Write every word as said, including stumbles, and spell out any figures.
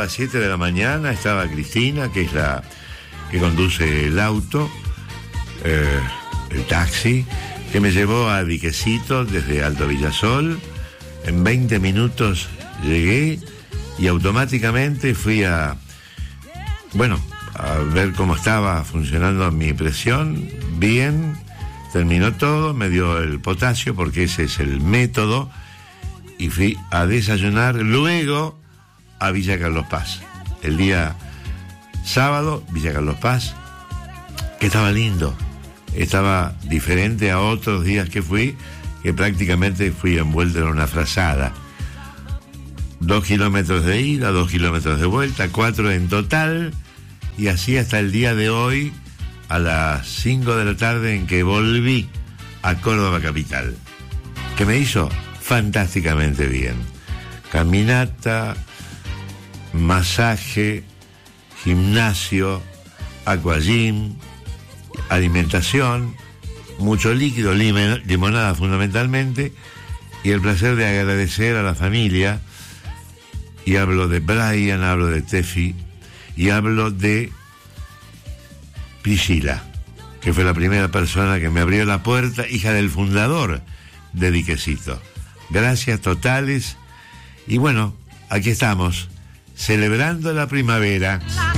las siete de la mañana estaba Cristina, que es la que conduce el auto, eh, el taxi, que me llevó a Diquecito desde Alto Villasol. En veinte minutos llegué y automáticamente fui a, bueno, a ver cómo estaba funcionando mi presión. Bien, terminó todo, me dio el potasio porque ese es el método y fui a desayunar luego a Villa Carlos Paz. El día sábado, Villa Carlos Paz, que estaba lindo, estaba diferente a otros días que fui, que prácticamente fui envuelto en una frazada. Dos kilómetros de ida, dos kilómetros de vuelta, cuatro en total, y así hasta el día de hoy, a las cinco de la tarde, en que volví a Córdoba capital, que me hizo fantásticamente bien. Caminata, masaje, gimnasio, aquagym, alimentación, mucho líquido, lim- limonada fundamentalmente, y el placer de agradecer a la familia. Y hablo de Brian, hablo de Tefi, y hablo de Priscila, que fue la primera persona que me abrió la puerta, hija del fundador de Diquecito. Gracias totales. Y bueno, aquí estamos, celebrando la primavera.